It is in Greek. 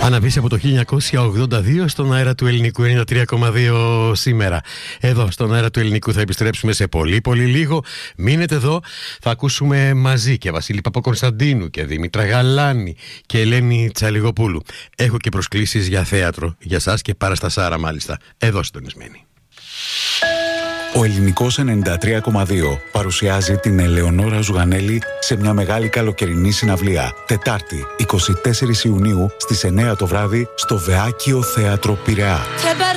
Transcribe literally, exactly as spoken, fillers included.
Αναβήσει από το χίλια εννιακόσια ογδόντα δύο στον αέρα του Ελληνικού ενενήντα τρία κόμμα δύο σήμερα. Εδώ στον αέρα του Ελληνικού θα επιστρέψουμε σε πολύ πολύ λίγο. Μείνετε εδώ, θα ακούσουμε μαζί και Βασίλη Παπακωνσταντίνου και Δήμητρα Γαλάνη και Ελένη Τσαλιγοπούλου. Έχω και προσκλήσεις για θέατρο, για σας και παραστασάρα μάλιστα. Εδώ συντονισμένοι. Ο Ελληνικός ενενήντα τρία κόμμα δύο παρουσιάζει την Ελεονόρα Ζουγανέλη σε μια μεγάλη καλοκαιρινή συναυλία. Τετάρτη, εικοστή τέταρτη Ιουνίου στις εννιά το βράδυ στο Βεάκιο Θέατρο Πειραιά.